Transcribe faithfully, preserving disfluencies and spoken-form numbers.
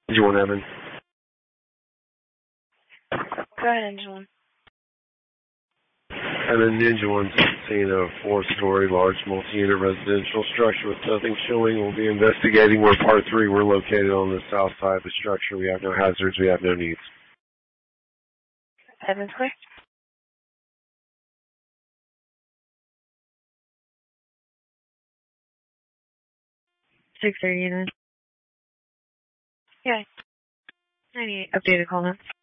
Engine one, Evan. Go ahead, Engine one. Evan, Engine one's seen a four-story large multi-unit residential structure with nothing showing. We'll be investigating where Part three. We're located on the south side of the structure. We have no hazards. We have no needs. Evan's clear. six thirty then. Yeah. I need updated call notes.